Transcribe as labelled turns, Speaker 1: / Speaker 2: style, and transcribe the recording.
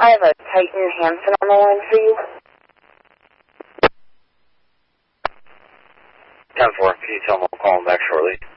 Speaker 1: I have a Titan Hanson on the line for you.
Speaker 2: 10-4, can you tell them I'll call him back shortly?